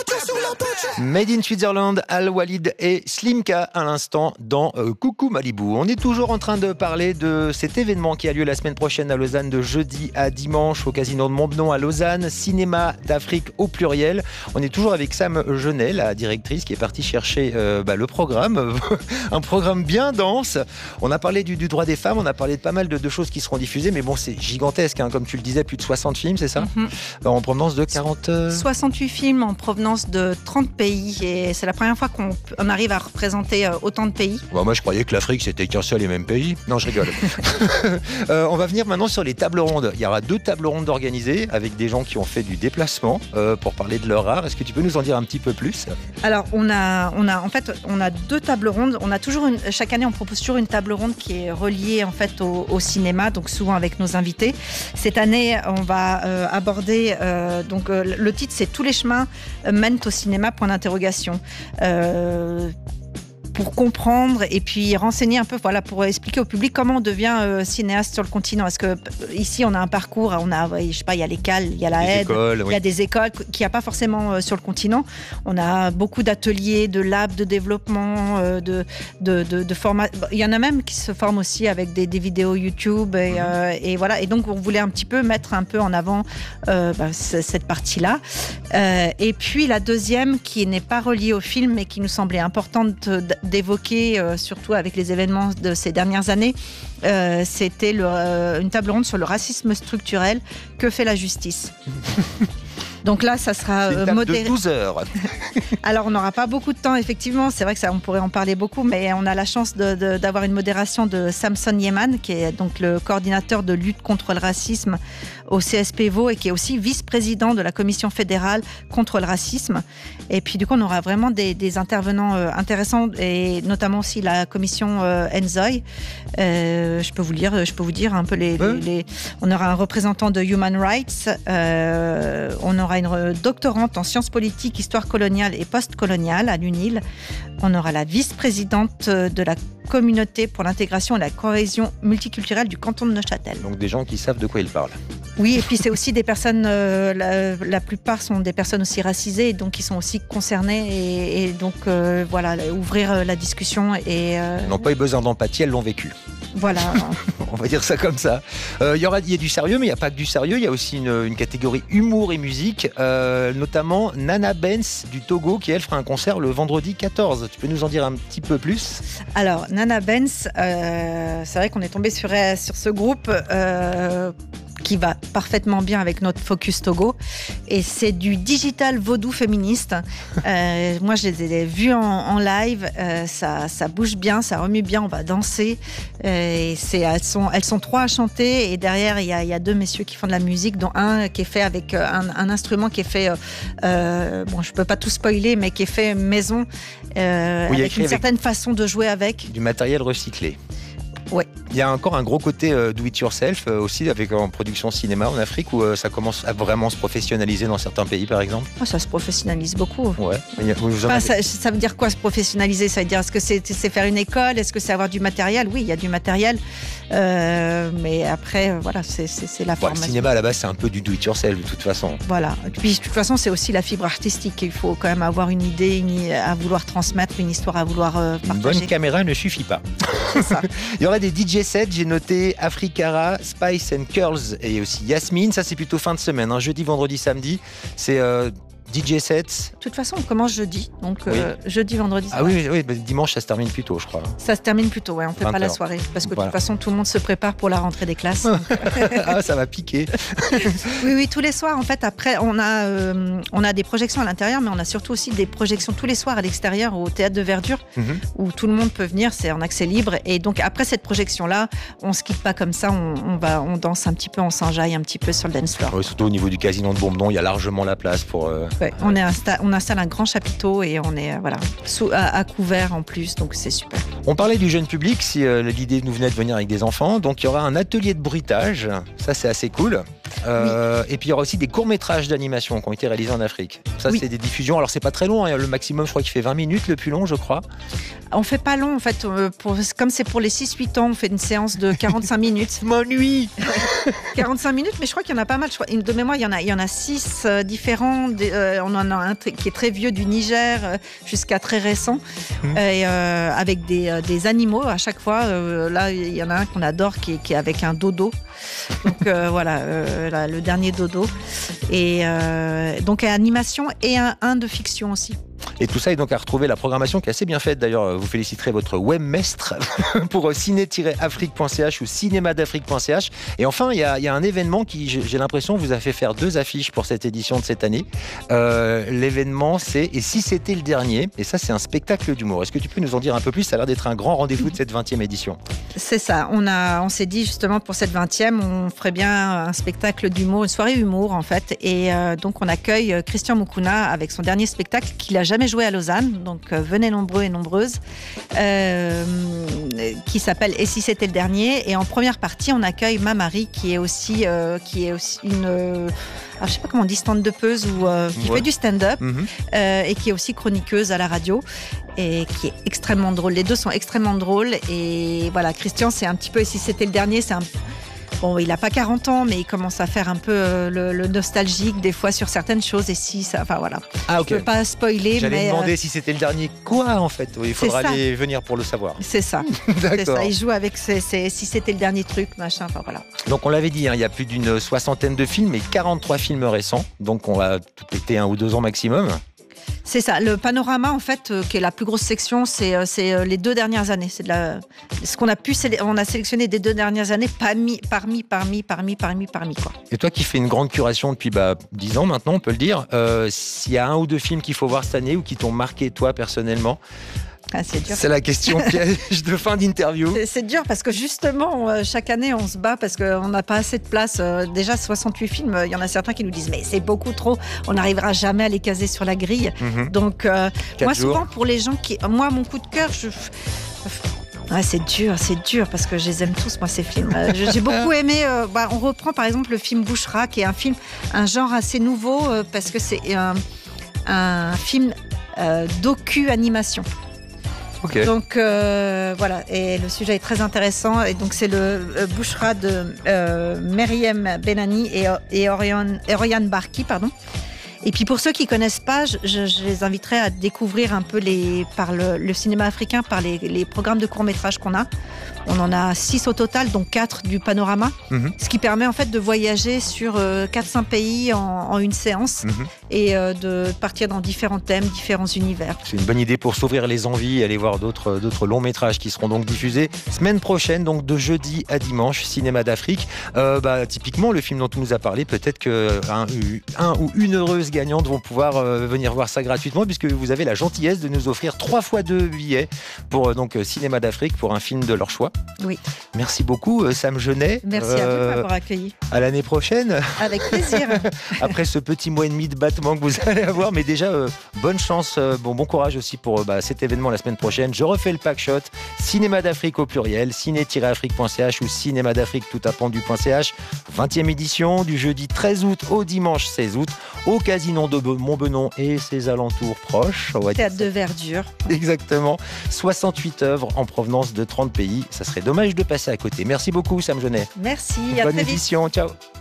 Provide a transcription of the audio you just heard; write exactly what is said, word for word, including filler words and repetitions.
Made in Switzerland, Al Walid et Slimka à l'instant dans euh, Coucou Malibu. On est toujours en train de parler de cet événement qui a lieu la semaine prochaine à Lausanne, de jeudi à dimanche au Casino de Montbenon à Lausanne, Cinéma d'Afrique au pluriel. On est toujours avec Sam Genet, la directrice, qui est partie chercher euh, bah, le programme, un programme bien dense. On a parlé du, du droit des femmes, on a parlé de pas mal de, de choses qui seront diffusées, mais bon, c'est gigantesque, hein, comme tu le disais, plus de soixante films, c'est ça? Mm-hmm. En provenance de quarante... soixante-huit films en provenance de trente pays, et c'est la première fois qu'on on arrive à représenter autant de pays. Bon, moi, je croyais que l'Afrique, c'était qu'un seul et même pays. Non, je rigole. euh, on va venir maintenant sur les tables rondes. Il y aura deux tables rondes organisées avec des gens qui ont fait du déplacement euh, pour parler de leur art. Est-ce que tu peux nous en dire un petit peu plus? Alors, on a, on a, en fait, on a deux tables rondes. On a toujours une, chaque année, on propose toujours une table ronde qui est reliée en fait au, au cinéma, donc souvent avec nos invités. Cette année, on va euh, aborder euh, donc euh, le titre, c'est Tous les chemins mènent au cinéma, point d'interrogation. Euh, pour comprendre et puis renseigner un peu, voilà, pour expliquer au public comment on devient euh, cinéaste sur le continent. Parce que euh, ici, on a un parcours, on a, je sais pas, il y a les Cales, il y a la Aide, il oui. y a des écoles qu'il n'y a pas forcément euh, sur le continent. On a beaucoup d'ateliers, de labs de développement, euh, de, de, de, de formation. Il y en a même qui se forment aussi avec des, des vidéos YouTube et, mmh. euh, et voilà. Et donc, on voulait un petit peu mettre un peu en avant euh, bah, cette partie-là. Euh, et puis, la deuxième, qui n'est pas reliée au film, mais qui nous semblait importante d'évoquer, euh, surtout avec les événements de ces dernières années, euh, c'était le, euh, une table ronde sur le racisme structurel. Que fait la justice? Donc là, ça sera euh, modéré. De douze heures. Alors, on n'aura pas beaucoup de temps, effectivement. C'est vrai que ça, on pourrait en parler beaucoup, mais on a la chance de, de, d'avoir une modération de Samson Yeman, qui est donc le coordinateur de lutte contre le racisme au C S P Vaud et qui est aussi vice-président de la Commission fédérale contre le racisme. Et puis, du coup, on aura vraiment des, des intervenants euh, intéressants, et notamment aussi la commission euh, Enzoy. Euh, je peux vous lire, je peux vous dire un peu les. Euh. les, les... On aura un représentant de Human Rights. Euh, on aura une doctorante en sciences politiques, histoire coloniale et post-coloniale à l'U N I L. On aura la vice-présidente de la communauté pour l'intégration et la cohésion multiculturelle du canton de Neuchâtel. Donc des gens qui savent de quoi ils parlent. Oui, et puis c'est aussi des personnes, euh, la, la plupart sont des personnes aussi racisées, donc qui sont aussi concernées, et, et donc euh, voilà, ouvrir la discussion. Et, euh, Ils n'ont pas eu besoin d'empathie, elles l'ont vécu. Voilà. On va dire ça comme ça. Euh, il y aura, il y a du sérieux, mais il n'y a pas que du sérieux. Il y a aussi une, une catégorie humour et musique, euh, notamment Nana Benz du Togo, qui elle fera un concert le vendredi quatorze. Tu peux nous en dire un petit peu plus? Alors, Nana Benz, euh, c'est vrai qu'on est tombé sur, sur ce groupe euh, qui va parfaitement bien avec notre Focus Togo. Et c'est du digital vaudou féministe. Euh, moi, je les ai vus en, en live. Euh, ça, ça bouge bien, ça remue bien, on va danser. Euh, et c'est, elles, sont, elles sont trois à chanter. Et derrière, il y a, il y a deux messieurs qui font de la musique, dont un qui est fait avec un, un instrument qui est fait, euh, bon, je ne peux pas tout spoiler, mais qui est fait maison, euh, oui, avec une certaine avec façon de jouer avec. Du matériel recyclé. Ouais. Il y a encore un gros côté euh, do it yourself euh, aussi avec en production cinéma en Afrique où euh, ça commence à vraiment se professionnaliser dans certains pays par exemple. Oh, ça se professionnalise beaucoup. Ouais. Vous enfin, ça, ça veut dire quoi se professionnaliser? Ça veut dire est-ce que c'est, c'est faire une école? Est-ce que c'est avoir du matériel? Oui, il y a du matériel, euh, mais après voilà, c'est, c'est, c'est la ouais, formation. Le cinéma à la base c'est un peu du do it yourself de toute façon. Voilà. Et puis de toute façon c'est aussi la fibre artistique. Il faut quand même avoir une idée une, à vouloir transmettre, une histoire à vouloir euh, partager. Une bonne caméra ne suffit pas. C'est ça. Il y aura des D J sets. J'ai noté Africara, Spice and Curls et aussi Yasmine. Ça, c'est plutôt fin de semaine. Hein. Jeudi, vendredi, samedi. C'est euh, D J sets. De toute façon, on commence jeudi. Donc, oui. euh, jeudi, vendredi, Ah oui, oui, oui, dimanche, ça se termine plus tôt, je crois. Ça se termine plus tôt, ouais. On ne fait pas la soirée. Parce que voilà. De toute façon, tout le monde se prépare pour la rentrée des classes. Ah, ça va piquer. Oui, oui, tous les soirs, en fait, après, on a, euh, on a des projections à l'intérieur, mais on a surtout aussi des projections tous les soirs à l'extérieur, au Théâtre de Verdure, mm-hmm. où tout le monde peut venir, c'est en accès libre. Et donc, après cette projection-là, on ne se quitte pas comme ça, on, on, va, on danse un petit peu, on s'enjaille un petit peu sur le dance floor. Oui, surtout au niveau du casino de Montbenon, il y a largement la place pour... Euh, ouais, on, est insta- on installe un grand chapiteau et on est euh, voilà, sous, à, à couvert en plus, donc c'est super. On parlait du jeune public, si euh, l'idée nous venait de venir avec des enfants, donc il y aura un atelier de bruitage, ça c'est assez cool. Euh, oui. Et puis il y aura aussi des courts-métrages d'animation qui ont été réalisés en Afrique. Ça oui. c'est des diffusions, alors c'est pas très long, hein. Le maximum je crois qu'il fait vingt minutes, le plus long je crois. On fait pas long en fait, pour, comme c'est pour les six huit ans, on fait une séance de quarante-cinq minutes. M'ennuie. quarante-cinq minutes, mais je crois qu'il y en a pas mal. Je crois, de mémoire, il y en a, il y en a six euh, différents. Euh, on en a un t- qui est très vieux du Niger euh, jusqu'à très récent, mmh. et, euh, avec des, euh, des animaux à chaque fois. Euh, là, il y en a un qu'on adore qui est, qui est avec un dodo. Donc euh, voilà, euh, là, le dernier dodo. Et euh, donc animation et un, un de fiction aussi. Et tout ça est donc à retrouver la programmation qui est assez bien faite. D'ailleurs, vous féliciterez votre webmestre pour ciné tiret afrique point c h ou cinéma d'afrique point c h. Et enfin, il y, y a un événement qui, j'ai l'impression, vous a fait faire deux affiches pour cette édition de cette année. Euh, l'événement, c'est « Et si c'était le dernier ?» Et ça, c'est un spectacle d'humour. Est-ce que tu peux nous en dire un peu plus? Ça a l'air d'être un grand rendez-vous de cette vingtième édition. C'est ça. On, a, on s'est dit justement pour cette vingtième, on ferait bien un spectacle d'humour, une soirée humour en fait. Et euh, donc, on accueille Christian Mukuna avec son dernier spectacle qu'il a jamais joué à Lausanne, donc euh, venez nombreux et nombreuses, euh, qui s'appelle « Et si c'était le dernier ?» Et en première partie, on accueille Mamari, qui est aussi, euh, qui est aussi une... Euh, alors, je sais pas comment on dit, stand-upeuse ou euh, qui ouais. fait du stand-up, mm-hmm. euh, et qui est aussi chroniqueuse à la radio et qui est extrêmement drôle. Les deux sont extrêmement drôles et voilà, Christian, c'est un petit peu « Et si c'était le dernier ?» c'est un Bon, il n'a pas quarante ans, mais il commence à faire un peu euh, le, le nostalgique des fois sur certaines choses. Et si ça, enfin voilà. Ah, okay. Je ne peux pas spoiler. J'allais mais, demander euh, si c'était le dernier quoi en fait. Il faudra aller venir pour le savoir. C'est ça. D'accord. C'est ça. Il joue avec ses, ses, si c'était le dernier truc, machin. Enfin voilà. Donc on l'avait dit, hein, il y a plus d'une soixantaine de films et quarante-trois films récents. Donc on va tout péter un ou deux ans maximum. C'est ça. Le panorama, en fait, euh, qui est la plus grosse section, c'est, euh, c'est euh, les deux dernières années. C'est de la, ce qu'on a pu, sé- on a sélectionné des deux dernières années parmi, parmi, parmi, parmi, parmi, parmi, quoi. Et toi qui fais une grande curation depuis bah, dix ans maintenant, on peut le dire, euh, s'il y a un ou deux films qu'il faut voir cette année ou qui t'ont marqué toi personnellement? Ah, c'est dur. C'est la question piège de fin d'interview. C'est, c'est dur parce que justement, euh, chaque année, on se bat parce qu'on n'a pas assez de place. Euh, déjà, soixante-huit films, il y en a certains qui nous disent « mais c'est beaucoup trop, on n'arrivera jamais à les caser sur la grille mm-hmm. ». Donc, euh, moi, jours. souvent, pour les gens qui... Moi, mon coup de cœur, je... Ah, c'est dur, c'est dur parce que je les aime tous, moi, ces films. Euh, j'ai beaucoup aimé. Euh, bah, on reprend par exemple le film Bouchra, qui est un film, un genre assez nouveau euh, parce que c'est un, un film euh, docu-animation. Okay. Donc euh, voilà, et le sujet est très intéressant. Et donc c'est le euh, Bouchra de euh, Meriem Benani et, et Oriane, Oriane Barki, pardon. Et puis pour ceux qui connaissent pas, je, je les inviterai à découvrir un peu les, par le, le cinéma africain, par les, les programmes de courts-métrages qu'on a. On en a six au total, dont quatre du panorama, mmh. ce qui permet en fait de voyager sur euh, quatre cinq pays en, en une séance mmh. et euh, de partir dans différents thèmes, différents univers. C'est une bonne idée pour s'ouvrir les envies et aller voir d'autres, d'autres longs métrages qui seront donc diffusés semaine prochaine, donc de jeudi à dimanche, Cinéma d'Afrique. Euh, bah, typiquement, le film dont tu nous as parlé, peut-être qu'un un ou une heureuse gagnante vont pouvoir euh, venir voir ça gratuitement puisque vous avez la gentillesse de nous offrir trois fois deux billets pour euh, donc Cinéma d'Afrique pour un film de leur choix. Oui. Merci beaucoup, Sam Genet. Merci euh, à vous de m'avoir accueilli. À l'année prochaine. Avec plaisir. Après ce petit mois et demi de battement que vous allez avoir, mais déjà, euh, bonne chance, euh, bon, bon courage aussi pour euh, bah, cet événement la semaine prochaine. Je refais le pack shot, Cinéma d'Afrique au pluriel, ciné tiret afrique point c h ou cinéma d'Afrique tout appendu point c h. vingtième édition du jeudi treize août au dimanche seize août au Casino de Montbenon et ses alentours proches. Théâtre de Verdure. Exactement. soixante-huit œuvres en provenance de trente pays. Ça serait dommage de passer à côté. Merci beaucoup, Sam Genet. Merci, à très vite. Bonne édition, ciao.